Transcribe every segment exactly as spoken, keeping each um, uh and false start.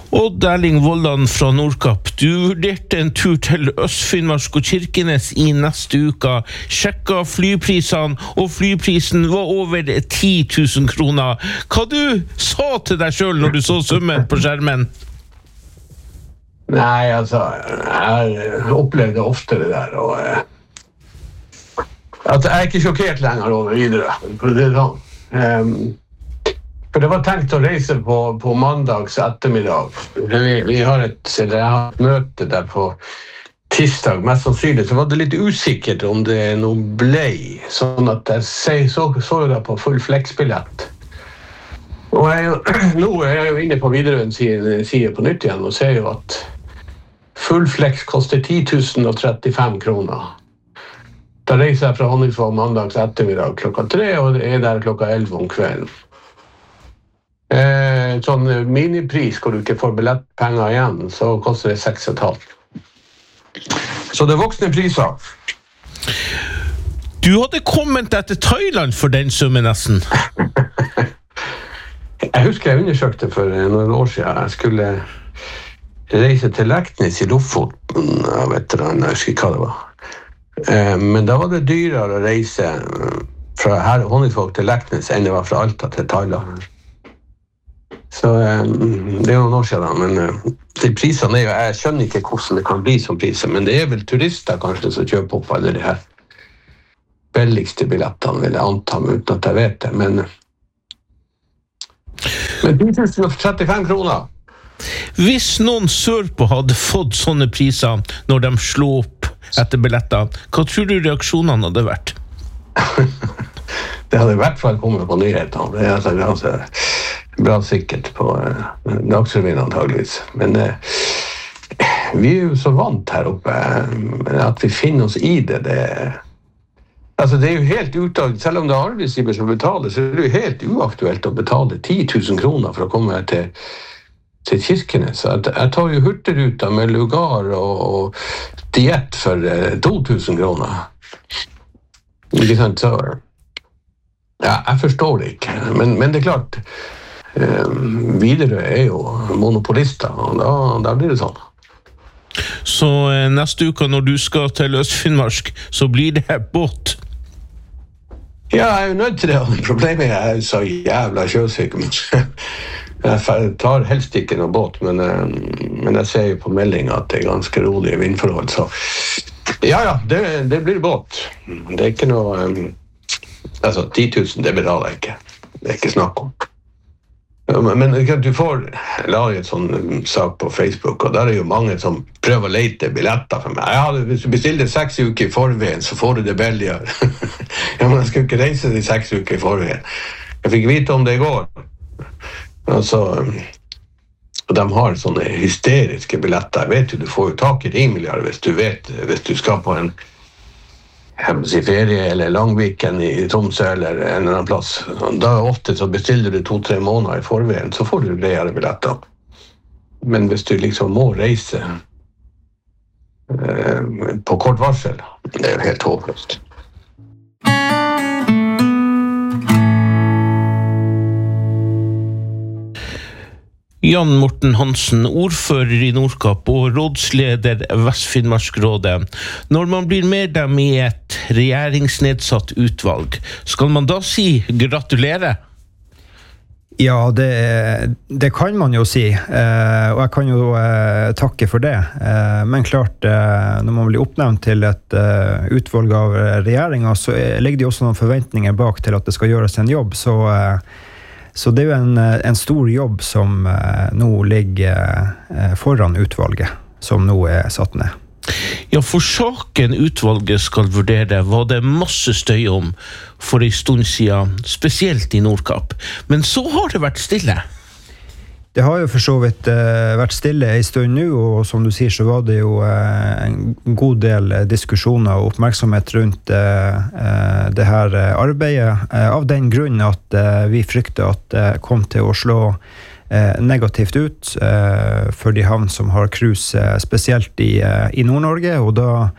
Odd Erling Vollan fra Nordkapp, du vurderte en tur til Øst-Finnmark og Kirkenes i neste uka, sjekka flyprisene, og flyprisen var over ti tusen kroner. Hva du sa til deg selv når du så summen på skjermen? Nei, altså, jeg opplevde ofte det der, og at jeg er ikke sjokkert lenger over videre, for det er sånn. Um, For det var tenkt å reise på, på mandags ettermiddag. Vi, vi har et, eller jeg har et møte der på tirsdag, mest sannsynlig, så var det litt usikkert om det noe ble, sånn at jeg så, så det på full flexbillett. Og jeg, nå er jeg jo inne på Widerøens side på nytt igjen og ser jo at full flex koster ti tusen og trettifem kroner. Da reiser jeg fra Honningsvåg mandags ettermiddag klokka tre, og det er der klokka elleve om kvelden. Eh, sånn minipris hvor du ikke får billettpenger igjen, så koster det seks og et halvt. Så det er voksne priser. Du hadde kommet deg til Thailand for den summen nesten. Jeg husker jeg undersøkte for noen år siden. Jeg skulle reise til Leknes i Lofoten, jeg vet ikke, jeg husker ikke hva det var. Eh, men da var det dyrere å reise fra her Honningsvåg til Leknes enn det var fra Alta til Thailand. Så um, det er jo noen år siden, men uh, de prisene er jo, jeg skjønner ikke hvordan det kan bli som priser, men det er vel turister kanskje som kjøper opp alle de her billigste billettene, vil jeg anta, uten at jeg vet det, men, men ti tusen og trettifem kroner. Hvis noen sørpå hadde fått sånne priser når de slår opp etter billetter, hva tror du reaksjonene hadde vært? Det hadde i hvert fall kommet på nyhetene, det er altså ganske bra sikkert på uh, Dagsrevyen antageligvis. Men uh, vi er jo så vant her oppe uh, at vi finner oss i det. Det, altså, det er jo helt utakt, selv om det er arbeidsgiver som betaler, så er det jo helt uaktuelt å betale ti tusen kroner for å komme til, til Kirkenes. Jeg, jeg tar jo hurtigruta med lugar og, og diett for uh, to tusen kroner. Ikke sant, så... Ja, jeg forstår det ikke, men, men det er klart... Um, Widerøe er jo monopolister, og da, da blir det sånn. Så eh, neste uke når du skal til Øst-Finnmark, så blir det båt? Ja, jeg er jo nødt til det. Problemet er at jeg er så jævla sjøsyk. Jeg tar helst ikke noe båt, men, men jeg ser jo på meldingen at det er ganske rolige vindforhold. Så ja, ja, det, det blir båt. Det er ikke noe... Um, altså, ti tusen, det betaler jeg ikke. Det er ikke snakk om. Men du får lage et sånn sak på Facebook, og der er jo mange som prøver å lete billetter for meg. Ja, hvis du bestiller seks uker i forveien, så får du det billigere. Ja, men jeg skal ikke reise de seks uker i forveien. Jeg fikk vite om det i går. Altså, og de har sånne hysteriske billetter. Jeg vet jo, du får jo tak i rimeligere hvis du vet, hvis du skal på en i ferie eller Langviken i Tromsø eller en eller annen plass. Da ofte så bestiller du to-tre måneder i forveien, så får du greiere billetter. Men hvis du liksom må reise eh, på kort varsel, det er jo helt håpløst. Jan Morten Hansen, ordfører i Nordkapp og rådsleder Vest-Finnmarksrådet. Når man blir medlem i et regjeringsnedsatt utvalg, skal man da si gratulerer? Ja, det, det kan man jo si, eh, og jeg kan jo eh, takke for det. Eh, men klart, eh, når man blir oppnevnt til et eh, utvalg av regjeringen, så ligger det også noen forventninger bak til at det skal gjøres en jobb, så... Eh, Så det er jo en, en stor jobb som eh, nå ligger eh, foran utvalget, som nå er satt ned. Ja, for saken utvalget skal vurdere var det masse støy om for en stund siden, spesielt i Nordkapp. Men så har det vært stille. Det har jo for så vidt eh, vært stille en stund nå, og som du sier så var det jo eh, en god del diskusjoner og oppmerksomhet rundt eh, det her arbeidet, eh, av den grunn at eh, vi frykter at det kom til å slå eh, negativt ut eh, for de havn som har cruise, eh, spesielt i, eh, i Nord-Norge, og da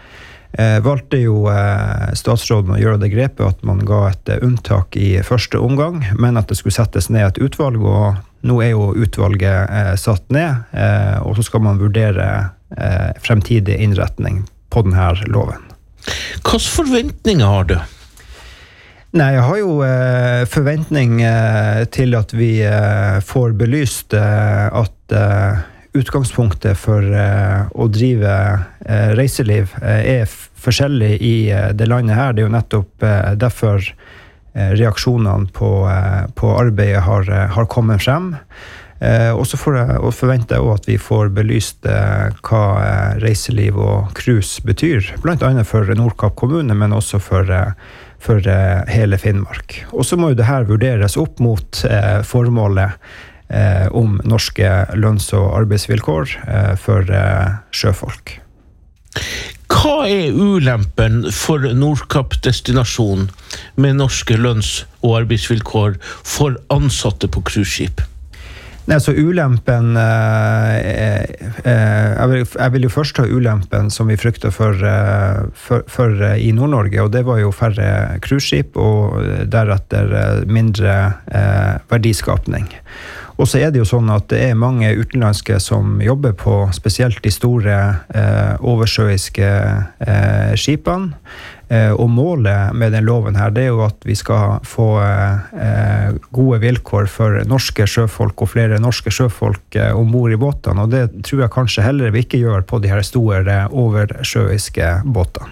eh, valgte jo eh, statsråden å gjøre det grepet at man ga et eh, unntak i første omgang, men at det skulle settes ned et utvalg, og nå er jo utvalget eh, satt ned, eh, og så skal man vurdere eh, fremtidig innretning på denne loven. Hvilke forventninger har du? Nei, jeg har jo eh, forventning eh, til at vi eh, får belyst eh, at eh, utgangspunktet for eh, å drive eh, reiseliv eh, er forskjellig i eh, det landet her. Det er jo nettopp eh, derfor eh, reaksjonene på, eh, på arbeidet har, har kommet frem. Eh, og så får jeg, og forventer jeg også at vi får belyst eh, hva eh, reiseliv og cruise betyr, blant annet for Nordkapp kommune, men også for eh, for uh, hele Finnmark. Og så må jo det her vurderes opp mot uh, formålet uh, om norske lønns- og arbeidsvilkår uh, for uh, sjøfolk. Hva er ulempen for Nordkapp-destinasjon med norske lønns- og arbeidsvilkår for ansatte på cruiseskip? Nei, så ulempen eh, eh, jeg, vil, jeg vil jo først ta ulempen som vi frykter for, eh, for, for eh, i Nord-Norge, og det var jo færre cruiseskip og deretter mindre eh, verdiskapning. Og så er det jo sånn at det er mange utenlandske som jobber på spesielt de store eh, oversjøiske eh, skipene. Eh, og målet med den loven her, det er jo at vi skal få eh, gode vilkår for norske sjøfolk og flere norske sjøfolk eh, ombord i båtene. Og det tror jeg kanskje heller vi ikke gjør på de her store oversjøiske båtene.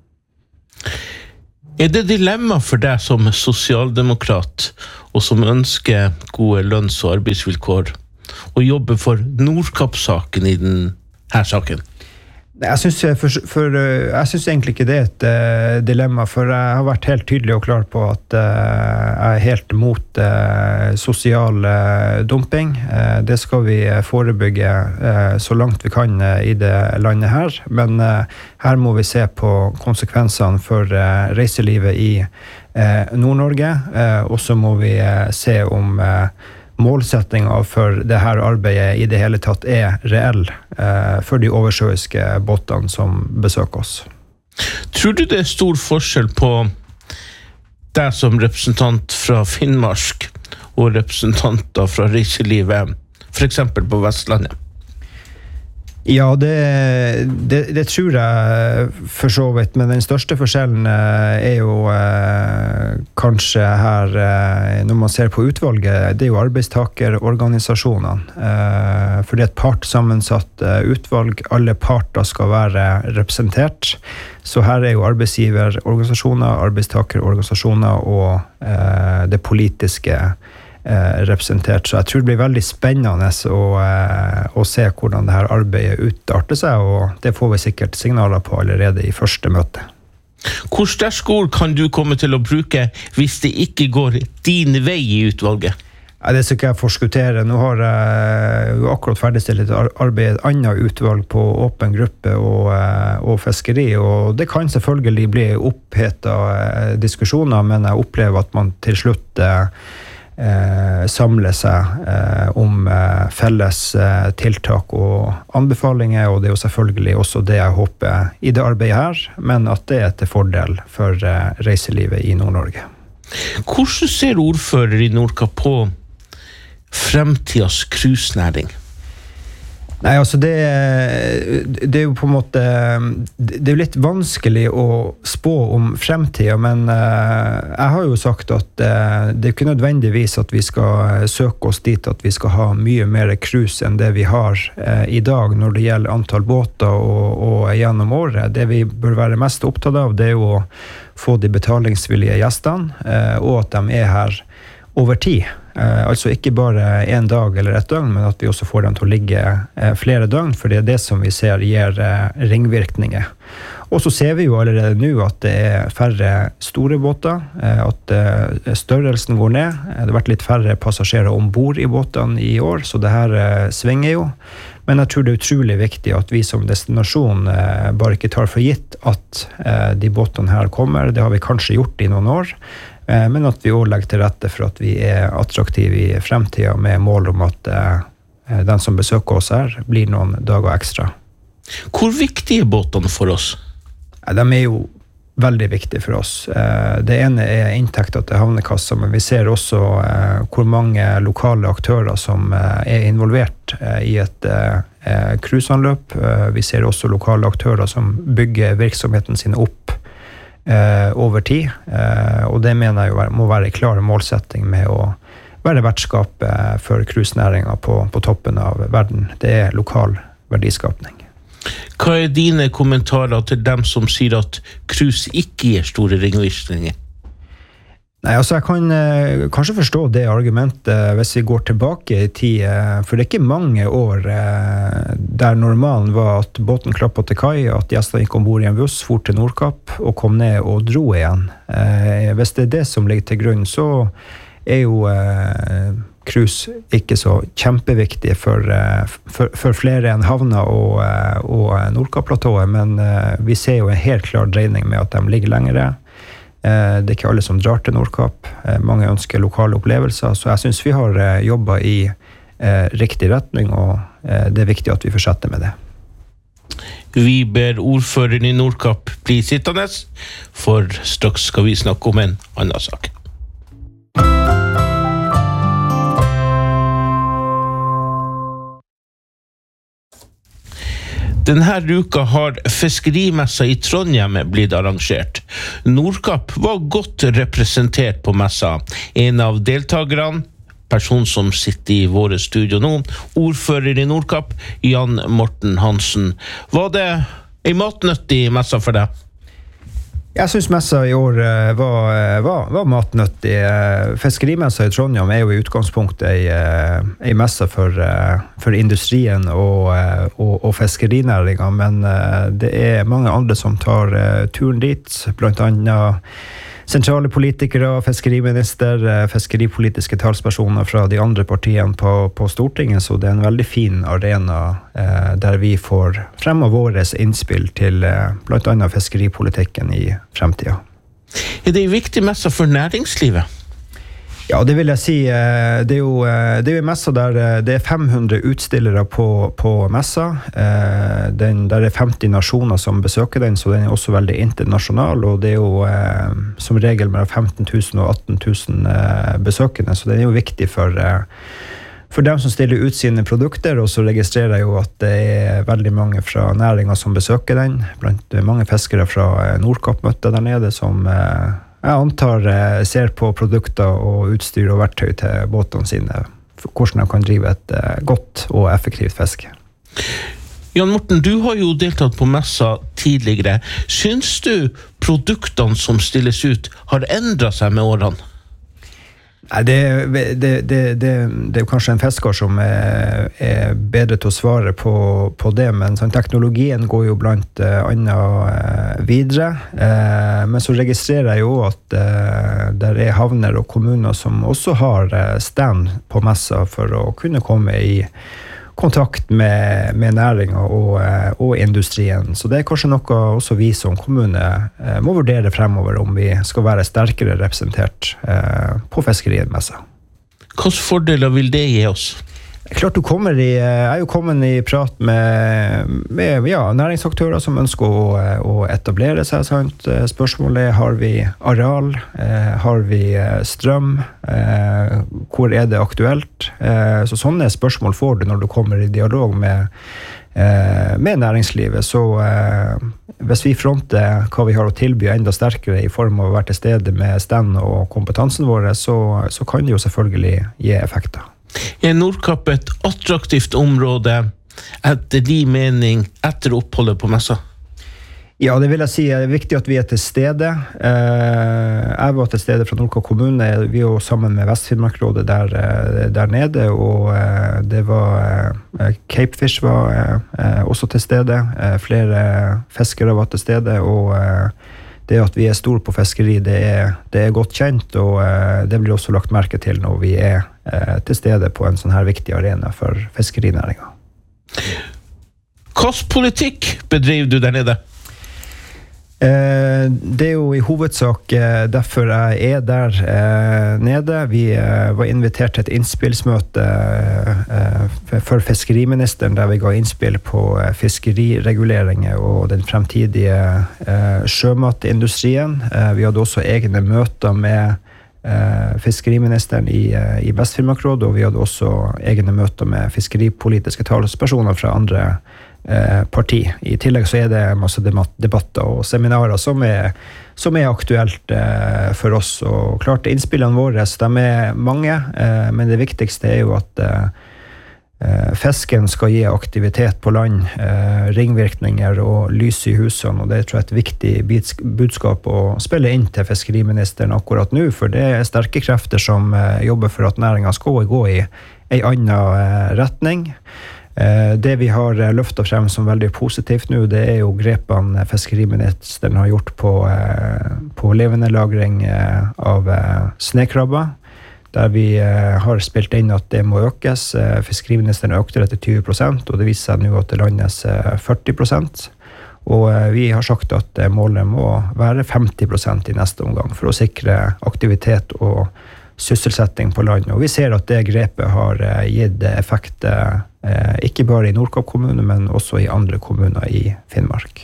Er det dilemma for deg som sosialdemokrat og som ønsker gode lønns- og arbeidsvilkår å jobbe for Nordkapp-saken i denne saken? Jeg synes, for, for, jeg synes egentlig ikke det er et uh, dilemma, for jeg har vært helt tydelig og klar på at uh, jeg er helt mot uh, sosial uh, dumping. Uh, det skal vi forebygge uh, så langt vi kan uh, i det landet her, men uh, her må vi se på konsekvensene for uh, reiselivet i uh, Nord-Norge, uh, og så må vi uh, se om uh, målsettingen for det her arbeidet i det hele tatt er reell eh, for de oversjøiske båtene som besøker oss. Tror du det er stor forskjell på deg som representant fra Finnmark og representanter fra reiselivet, for eksempel på Vestlandet? Ja, det, det, det tror jeg for så vidt, men den største forskjellen er jo eh, kanskje her, eh, når man ser på utvalget, det er jo arbeidstakerorganisasjonene. Eh, for det er et partsammensatt eh, utvalg, alle parter skal være representert. Så her er jo arbeidsgiverorganisasjoner, arbeidstakerorganisasjoner og eh, det politiske Eh, representert, så jeg tror det blir veldig spennende å, eh, å se hvordan det her arbeidet utarter seg, og det får vi sikkert signaler på allerede i første møte. Hvor sterke ord kan du komme til å bruke hvis det ikke går din vei i utvalget? Ja, det skal ikke jeg forskuttere. Nå har jeg jo akkurat ferdigstilt et arbeid, et annet utvalg på åpen gruppe og, og fiskeri, og det kan selvfølgelig bli opphetet diskusjoner, men jeg opplever at man til slutt Eh, samle seg eh, om eh, felles eh, tiltak og anbefalinger, og det er jo selvfølgelig også det jeg håper i det arbeidet her, men at det er til fordel for eh, reiselivet i Nord-Norge. Hvordan ser ordfører i Nordkapp på fremtidens cruisenæring? Nei, altså det, det er jo på en måte, det er jo litt vanskelig å spå om fremtiden, men jeg har jo sagt at det er ikke nødvendigvis at vi skal søke oss dit at vi skal ha mye mer cruise enn det vi har i dag når det gjelder antall båter og, og gjennom året. Det vi bør være mest opptatt av, det er jo å få de betalingsvillige gjestene, og at de er her over tid. Eh, altså ikke bare en dag eller et døgn, men at vi også får dem til å ligge eh, flere døgn, for det er det som vi ser gir eh, ringvirkninger. Og så ser vi jo allerede nå at det er færre store båter, eh, at eh, størrelsen går ned. Det har vært litt færre passasjerer ombord i båtene i år, så det her eh, svinger jo. Men jeg tror det er utrolig viktig at vi som destinasjon eh, bare ikke tar for gitt at eh, de båtene her kommer. Det har vi kanskje gjort i noen år. Men at vi også legger til rette for at vi er attraktive i fremtiden med mål om at eh, den som besøker oss her blir noen dager ekstra. Hvor viktig er båtene for oss? Ja, de er jo veldig viktige for oss. Det ene er inntekter til havnekassa, men vi ser også hvor mange lokale aktører som er involvert i et cruiseanløp. Vi ser også lokale aktører som bygger virksomheten sin opp over tid, og det mener jeg må være en klar målsetting med å være vertskapet for cruisenæringen på, på toppen av verden. Det er lokal verdiskapning. Hva er dine kommentarer til dem som sier at cruise ikke gir store ringvirkninger? Nei, altså jeg kan eh, kanskje forstå det argumentet hvis vi går tilbake i tid, eh, for det er ikke mange år eh, der normalen var at båten klappet til kai, at gjestene gikk ombord i en buss, for til Nordkapp og kom ned og dro igjen. Eh, hvis det er det som ligger til grunn, så er jo eh, cruise ikke så kjempeviktig for, for, for flere enn havna og, og Nordkapp-platået, men vi ser jo en helt klar dreining med at de ligger lengre. Det er ikke alle som drar til Nordkapp. Mange ønsker lokale opplevelser, så jeg synes vi har jobbet i riktig retning, og det er viktig at vi fortsetter med det. Vi ber ordføreren i Nordkapp bli sittende, for straks skal vi snakke om en annen sak. Denne uka har fiskerimessa i Trondheim blitt arrangert. Nordkapp var godt representert på messa. En av deltagerne, person som sitter i våre studio nå, ordfører i Nordkapp, Jan Morten Hansen. Var det en matnyttig messa for deg? Jeg synes messa i år var, var, var matnyttig. Fiskerimessa i Trondheim er jo i utgangspunktet en, en messa for, for industrien og, og, og fiskerinæringen, men det er mange andre som tar turen dit, blant annet sentrale politikere, fiskeriminister, fiskeripolitiske talspersoner fra de andre partiene på, på Stortinget, så det er en veldig fin arena eh, der vi får fremme våre innspill til eh, blant annet fiskeripolitikken i fremtiden. Er det en viktig messe for næringslivet? Ja, det vil jeg si. Det er jo, det er jo en messa der det er fem hundre utstillere på, på messa. Den, der er femti nasjoner som besøker den, så den er også veldig internasjonal, og det er jo som regel mellom femten tusen og atten tusen besøkende, så det er jo viktig for, for dem som stiller ut sine produkter, og så registrerer jeg jo at det er veldig mange fra næringen som besøker den, blant mange fiskere fra Nordkapp møtte der nede, som jeg antar ser på produkter og utstyr og verktøy til båtene sine, hvordan de kan drive et godt og effektivt fiske. Jan Morten, du har jo deltatt på messa tidligere. Syns du produktene som stilles ut har endret seg med årene? Nei, det, det, det, det, det er jo kanskje en fisker som er, er bedre til å svare på, på det, men sånn, teknologien går jo blant uh, annet uh, videre. Uh, men så registrerer jeg jo at uh, der er havner og kommuner som også har uh, stand på messa for å kunne komme i kontakt med, med næringen og, og industrien. Så det er kanskje noe også vi som kommune eh, må vurdere fremover om vi skal være sterkere representert eh, på fiskerienmessa. Hvilke fordeler vil det gi oss? Klart du kommer i, jeg er jo kommet i prat med, med ja, næringsaktører som ønsker å, å etablere seg. Sant? Spørsmålet er, har vi areal? Eh, har vi strøm? Eh, hvor er det aktuelt? Eh, så sånne spørsmål får du når du kommer i dialog med, eh, med næringslivet. Så eh, hvis vi fronter hva vi har å tilby enda sterkere i form av å være til stede med stand og kompetansen vår, så, så kan det jo selvfølgelig gi effekter. Er Nordkapp et attraktivt område etter de mening etter oppholdet på messa? Ja, det vil jeg si. Det er viktig at vi er til stede. Jeg var til stede fra Nordkapp kommune. Vi er jo sammen med Vest-Finnmarkrådet der, der nede, og det var Capefish var også til stede. Flere fiskere var til stede, og det at vi er store på fiskeri, det er, det er godt kjent, og det blir også lagt merke til når vi er til stede på en sånn her viktig arena for fiskerinæringen. Hvilken politikk bedriver du der nede? Det er jo i hovedsak derfor jeg er der nede. Vi var invitert til et innspillsmøte for fiskeriministeren, der vi ga innspill på fiskerireguleringer og den fremtidige eh, sjømatindustrien. Eh, vi hadde også egne møter med eh, fiskeriministeren i, i Vest-Finnmark-rådet, og vi hadde også egne møter med fiskeripolitiske talspersoner fra andre eh, parti. I tillegg så er det masse debatter og seminarer som er, som er aktuelt eh, for oss. Og klart, innspillene våre, de er mange, eh, men det viktigste er jo at eh, fisken skal gi aktivitet på land, eh, ringvirkninger og lys i husene, og det tror jeg er et viktig budskap å spille inn til fiskeriministeren akkurat nå, for det er sterke krefter som eh, jobber for at næringen skal gå i en annen eh, retning. Eh, det vi har løftet frem som veldig positivt nå, det er jo grepene fiskeriministeren har gjort på, eh, på levende lagring eh, av eh, snekrabber, der vi eh, har spilt inn at det må økes. Eh, fiskeriministeren økte det til tjue prosent, og det viser seg nå at det landes eh, førti prosent. Og eh, vi har sagt at eh, målet må være femti prosent i neste omgang, for å sikre aktivitet og sysselsetting på land. Og vi ser at det grepet har eh, gitt effekt, eh, ikke bare i Nordkapp kommune, men også i andre kommuner i Finnmark.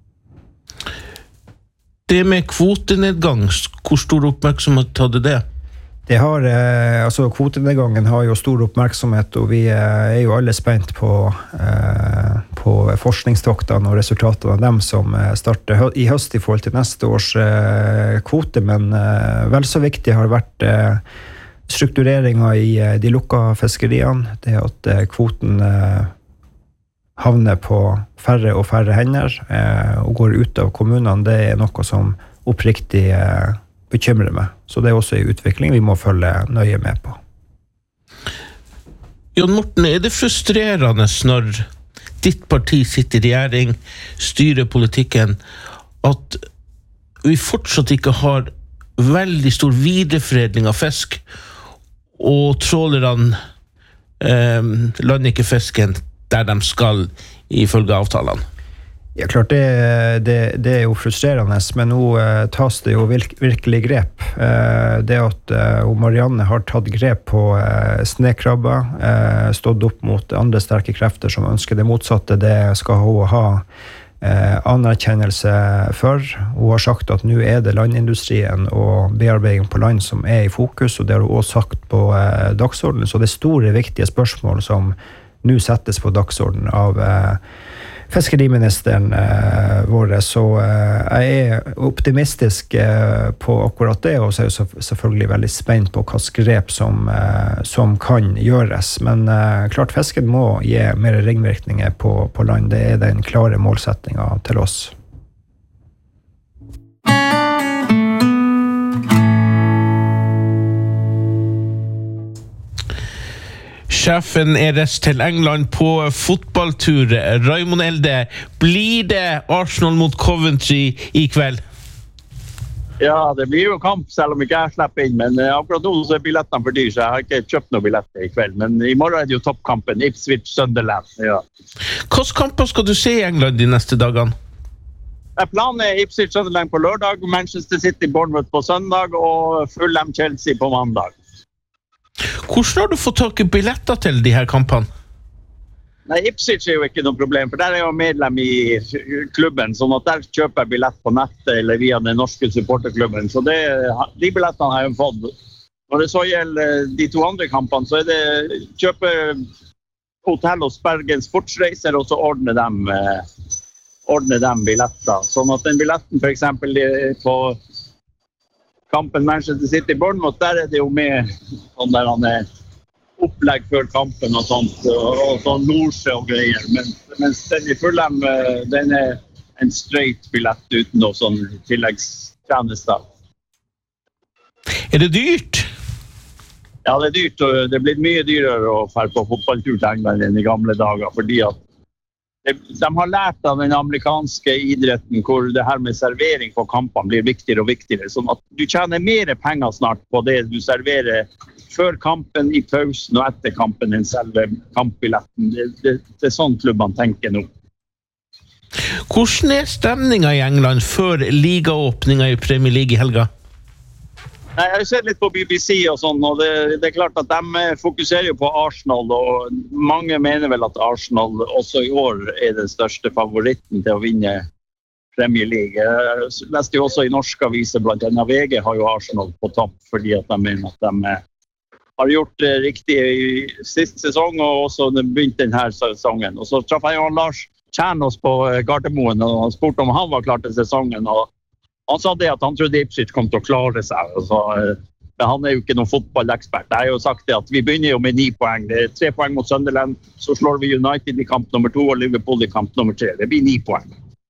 Det med kvotenedgang, hvor stor oppmerksomhet hadde det? Det har, eh, altså kvotenedgangen har jo stor oppmerksomhet, og vi eh, er jo alle spent på, eh, på forskningstoktene og resultatene av dem som starter hø- i høst i forhold til neste års eh, kvote, men eh, vel så viktig har vært eh, struktureringen i eh, de lukka fiskeriene, det at eh, kvoten eh, havner på færre og færre hender eh, og går ut av kommunene. Det er noe som oppriktig eh, bekymrer meg. Så det er også en utvikling vi må følge nøye med på. Jon Morten, er det frustrerende når ditt parti sitter i regjering, styrer politikken, at vi fortsatt ikke har veldig stor videreforedling av fisk, og trålerne eh, lander ikke fisken der de skal ifølge avtalene? Ja, klart det, det, det er jo frustrerende, men nå eh, tas det jo virk, virkelig grep. Eh, det at eh, Marianne har tatt grep på eh, snekrabber, eh, stått opp mot andre sterke krefter som ønsker det motsatte, det skal hun ha eh, anerkjennelse for. Hun har sagt at nå er det landindustrien og bearbeiding på land som er i fokus, og det har hun også sagt på eh, dagsordenen. Så det er store, viktige spørsmål som nå settes på dagsordenen av eh, fiskeriministeren eh, våre, så eh, jeg er optimistisk eh, på akkurat det, og så er jeg selvfølgelig veldig spent på hva grep som, eh, som kan gjøres. Men eh, klart fisken må gi mer ringvirkninger på, på land. Det er den klare målsettingen til oss. Sjefen er reist til England på fotballtur. Raymond Elde, blir det Arsenal mot Coventry i kveld? Ja, det blir jo kamp selv om ikke jeg slipper inn, men akkurat nå så er billettene for dyr, så jeg har ikke kjøpt noen billetter i kveld. Men i morgen er det jo toppkampen, Ipswich-Sunderland. Ja. Hvilke kamper skal du se i England de neste dagene? Planen er Ipswich-Sunderland på lørdag, Manchester City-Bournemouth på søndag og Fulham-Chelsea på mandag. Hvordan har du fått tak i billetter til de her kampene? Nei, Ipswich er jo ikke noe problem, for der er jeg medlem i klubben, sånn at der kjøper jeg billett på nettet eller via den norske supporterklubben. Så det, de billettene har jeg fått. Når det så gjelder de to andre kampene, så er det kjøpe hotell hos Bergen Sportsreiser, og så ordne dem, ordne dem billetter. Sånn at den billetten for eksempel på kampen Manchester City-Bournemouth, der er det jo med sånn der han er opplegg før kampen og sånt, og, og sånn nordsjø og greier. Men, mens den i Fulham, den er en straight billett uten noe sånn tilleggstjenester. Er det dyrt? Ja, det er dyrt, og det blir mye dyrere å fære på fotballtur til England enn i gamle dager, fordi at de, de har lært av den amerikanske idretten hvor det her med servering på kampene blir viktigere og viktigere, sånn at du tjener mer penger snart på det du serverer før kampen, i pausen og etter kampen enn selve kampbilletten. Det, det, det er sånn klubbene tenker nå. Hvordan er stemningen i England før ligaåpningen i Premier League i helga? Nei, jeg har sett litt på B B C og sånn, og det, det er klart at de fokuserer jo på Arsenal, og mange mener vel at Arsenal også i år er den største favoritten til å vinne Premier League. Jeg leste jo også i norske aviser, blant annet V G har jo Arsenal på topp, fordi at de mener at de har gjort det riktig i siste sesong, og også begynt denne sesongen. Og så traff jeg jo Lars Kjernås på Gardermoen, og han spurte om han var klar til sesongen, og han sa det at han trodde Ipswich kom til å klare seg, så, men han er jo ikke noen fotballekspert. Jeg har jo sagt det at vi begynner jo med ni poeng. Det er tre poeng mot Sunderland, så slår vi United i kamp nummer to og Liverpool i kamp nummer tre. Det blir ni poeng.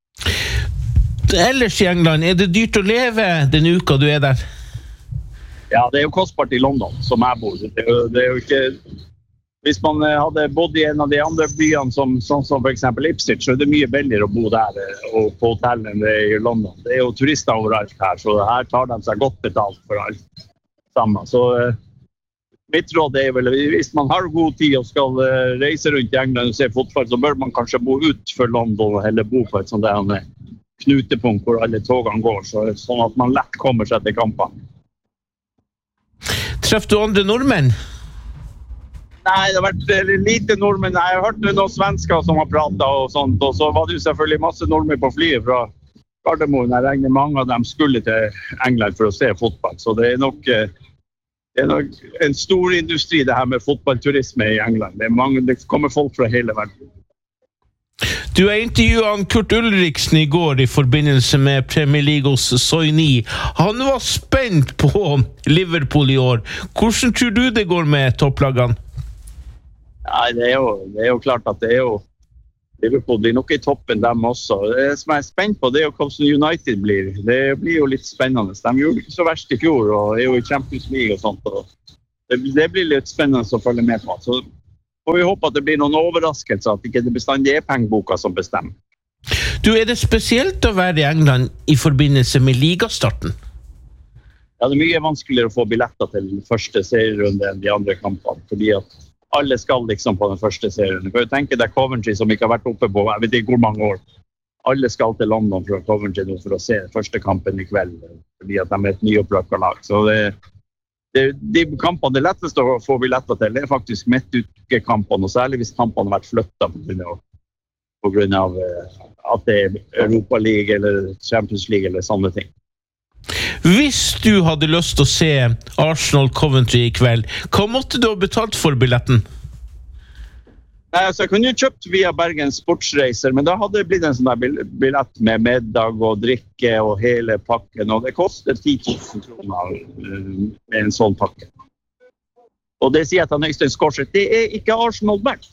Ellers i England, er det dyrt å leve den uka du er der? Ja, det er jo kostbart i London, som jeg bor. Det er jo, det er jo ikke... Hvis man hadde bodd i en av de andre byene, som, sånn som for eksempel Ipswich, så er det mye billigere å bo der og på hotellene enn det er i London. Det er jo turister overalt her, så her tar de seg godt betalt for alt sammen. Så mitt råd er vel, hvis man har god tid og skal reise rundt i England og se fotball, så bør man kanskje bo ut for London, eller bo på et sånt der knutepunkt hvor alle togene går, så, sånn at man lett kommer seg til kampene. Treffer du andre nordmenn? Nei, det har vært lite nordmenn. Jeg har hørt noen svensker som har pratet og sånt, og så var det jo selvfølgelig masse nordmenn på flyet fra Gardermoen. Jeg regner mange av dem skulle til England for å se fotball, så det er nok, det er nok en stor industri det her med fotballturisme i England. Det, er mange, det kommer folk fra hele verden. Du har intervjuet Kurt Ulriksen i går i forbindelse med Premier League hos Soini. Han var spent på Liverpool i år. Hvordan tror du det går med topplagene? Nei, det er, jo, det er jo klart at det er jo Liverpool blir nok i toppen dem også. Det som jeg er spent på, det er jo hvordan United blir. Det blir jo litt spennende. De gjorde ikke så verst i fjor, og er jo i Champions League og sånt. Og det, det blir litt spennende å følge med på. Så får vi håpe at det blir noen overraskelser, at ikke det bestandig er pengeboka som bestemmer. Du, er det spesielt å være i England i forbindelse med ligastarten? Ja, det er mye vanskeligere å få billetter til første serierunde enn de andre kampene, fordi at alle skal liksom på den første serien. Du kan jo tenke deg Coventry som ikke har vært oppe på, jeg vet ikke hvor mange år. Alle skal til London fra Coventry nå for å se første kampen i kveld, fordi at de er et nyopprykket lag. Så det, det, de kampene det er lettest å få billetter til, det er faktisk midtukekampene, og særlig hvis kampene har vært flyttet på grunn av, på grunn av at det er Europa League eller Champions League eller sånne ting. Hvis du hadde lyst til å se Arsenal Coventry i kveld, hva måtte du ha betalt for billetten? Nei, altså, jeg kunne jo kjøpt via Bergens Sportsreiser, men da hadde det blitt en sånn der billett med middag og drikke og hele pakken, og det koster ti tusen kroner med en sånn pakke. Og det sier at han Øystein Skorseth, det er ikke Arsenal verdt.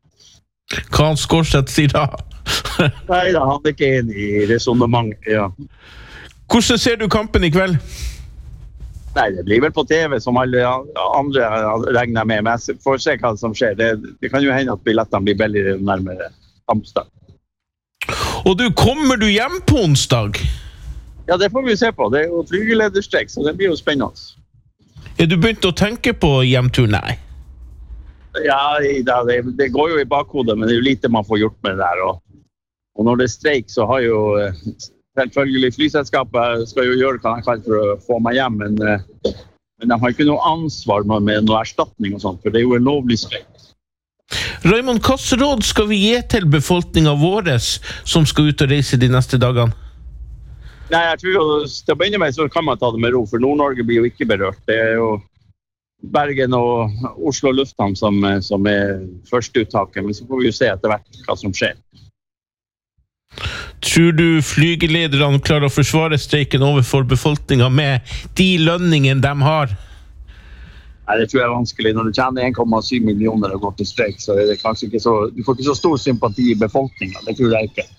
Hva han Skorseth sier da? Nei, da han er ikke enig i resonemanget, ja. Hvordan ser du kampen i kveld? Nei, det blir vel på T V som alle andre regner med, men jeg får se hva som skjer. Det, det kan jo hende at billettene blir billigere nærmere kampstart. Og du, kommer du hjem på onsdag? Ja, det får vi se på. Det er jo flygelederstrek, så det blir jo spennende. Er du begynt å tenke på hjemtur? Nei. Ja, det, det går jo i bakhodet, men det er jo lite man får gjort med det der. Og, og når det er streik, så har jo... Selvfølgelig flyselskapet skal jo gjøre hva de kan for å få meg hjem, men, men de har ikke noe ansvar med noe erstatning og sånt, for det er jo en lovlig streik. Raymond, hva råd skal vi gi til befolkningen vår som skal ut og reise de neste dagene? Nei, jeg tror jo, til å begynne med så kan man ta det med ro, for Nord-Norge blir jo ikke berørt. Det er jo Bergen og Oslo Lufthavn som, som er førsteuttaket, men så får vi jo se etter hvert hva som skjer. Tror du flygelederne klarer å forsvare streiken overfor befolkningen med de lønningene de har? Nei, det tror jeg er vanskelig. Når du tjener en komma syv millioner og går til streik, så er det kanskje ikke så, du får ikke så stor sympati i befolkningen. Det tror jeg ikke.